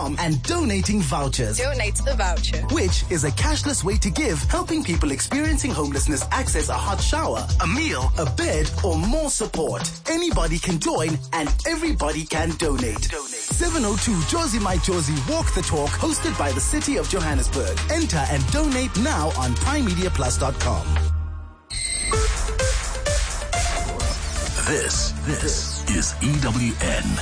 Vodacom and donating vouchers. Donate the voucher. Which is a cashless way to give, helping people experiencing homelessness access a hot shower, a meal, a bed, or more support. Anybody can join and everybody can donate. 702 Josie My Josie Walk the Talk, hosted by the City of Johannesburg. Enter and donate now on primemediaplus.com. This is EWN.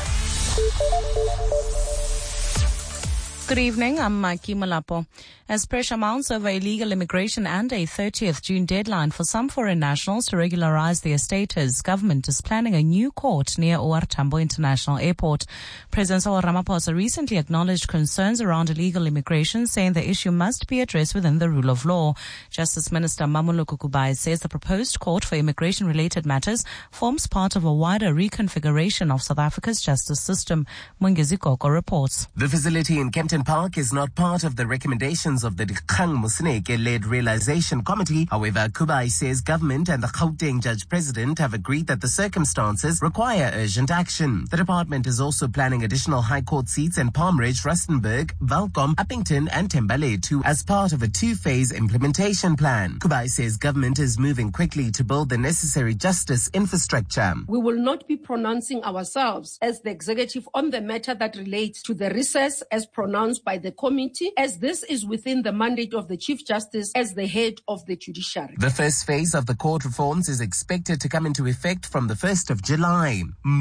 Good evening, I'm Maki Malapo. As pressure mounts over illegal immigration and a 30th June deadline for some foreign nationals to regularize their status, government is planning a new court near OR Tambo International Airport. President Cyril Ramaphosa recently acknowledged concerns around illegal immigration, saying the issue must be addressed within the rule of law. Justice Minister Mamoloko Kubai says the proposed court for immigration-related matters forms part of a wider reconfiguration of South Africa's justice system. Mungezi Koko reports. The facility in Kempton Park is not part of the recommendations of the Dikgang Moseneke-led realization committee. However, Kubai says government and the Gauteng judge president have agreed that the circumstances require urgent action. The department is also planning additional high court seats in Palm Ridge, Rustenburg, Welkom, Uppington and Thembalethu as part of a two-phase implementation plan. Kubai says government is moving quickly to build the necessary justice infrastructure. We will not be pronouncing ourselves as the executive on the matter that relates to the recess as pronounced by the committee, as this is within the mandate of the Chief Justice as the head of the judiciary. The first phase of the court reforms is expected to come into effect from the 1st of July.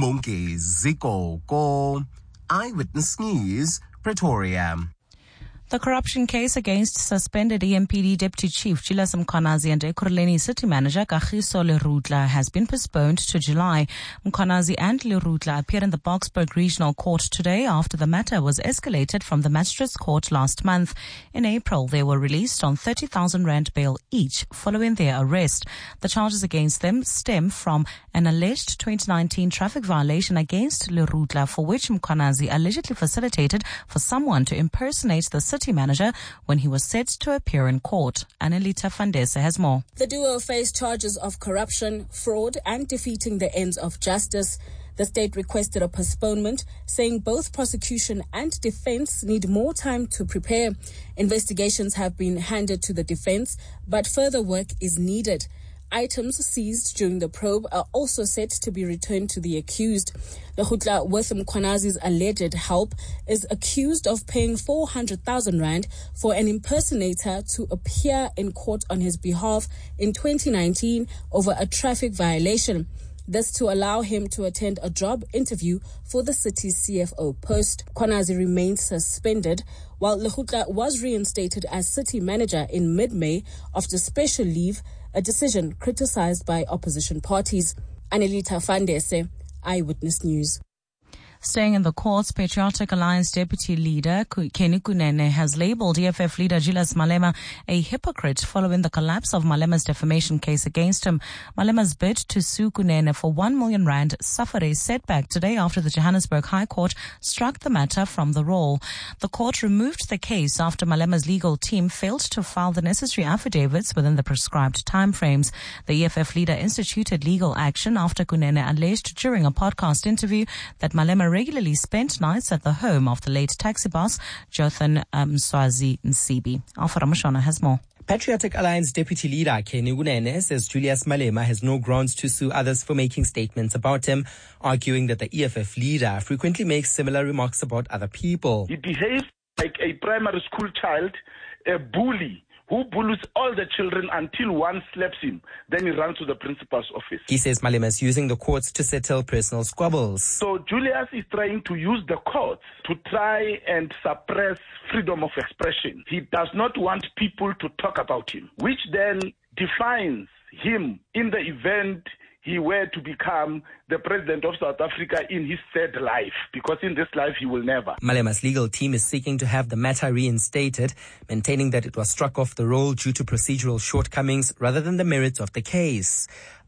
Mungezi Koko, Eyewitness News, Pretoria. The corruption case against suspended EMPD Deputy Chief Julius Mkhwanazi and Ekurhuleni City Manager Kagiso Lerudla has been postponed to July. Mkhwanazi and Lerudla appeared in the Boksburg Regional Court today after the matter was escalated from the Magistrates Court last month. In April, they were released on 30,000 rand bail each following their arrest. The charges against them stem from an alleged 2019 traffic violation against Lerudla, for which Mkhwanazi allegedly facilitated for someone to impersonate the city manager when he was set to appear in court. Annelita Fandese has more. The duo faced charges of corruption, fraud, and defeating the ends of justice. The state requested a postponement, saying both prosecution and defense need more time to prepare. Investigations have been handed to the defense, but further work is needed. Items seized during the probe are also set to be returned to the accused. Lekgotla, with Mkhwanazi's alleged help, is accused of paying 400,000 rand for an impersonator to appear in court on his behalf in 2019 over a traffic violation. This to allow him to attend a job interview for the city's CFO post. Mkhwanazi remains suspended, while Lekgotla was reinstated as city manager in mid-May after special leave, a decision criticized by opposition parties. Annelita Fandese, Eyewitness News. Staying in the courts, Patriotic Alliance Deputy Leader Kenny Kunene has labelled EFF leader Julius Malema a hypocrite following the collapse of Malema's defamation case against him. Malema's bid to sue Kunene for 1 million rand suffered a setback today after the Johannesburg High Court struck the matter from the roll. The court removed the case after Malema's legal team failed to file the necessary affidavits within the prescribed timeframes. The EFF leader instituted legal action after Kunene alleged during a podcast interview that Malema regularly spent nights at the home of the late taxi boss, Jotham Mswazi Nsibi. Alpha Ramashona has more. Patriotic Alliance Deputy Leader Kenny Kunene says Julius Malema has no grounds to sue others for making statements about him, arguing that the EFF leader frequently makes similar remarks about other people. He behaves like a primary school child, a bully, who bullies all the children until one slaps him. Then he runs to the principal's office. He says Malema is using the courts to settle personal squabbles. So Julius is trying to use the courts to try and suppress freedom of expression. He does not want people to talk about him, which then defines him in the event he were to become the president of South Africa in his third life, because in this life he will never. Malema's legal team is seeking to have the matter reinstated, maintaining that it was struck off the roll due to procedural shortcomings rather than the merits of the case.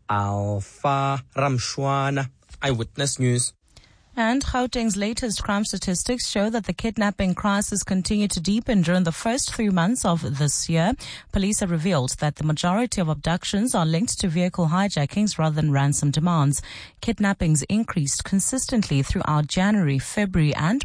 Alpha Ramshwana, Eyewitness News. And Gauteng's latest crime statistics show that the kidnapping crisis continued to deepen during the first 3 months of this year. Police have revealed that the majority of abductions are linked to vehicle hijackings rather than ransom demands. Kidnappings increased consistently throughout January, February and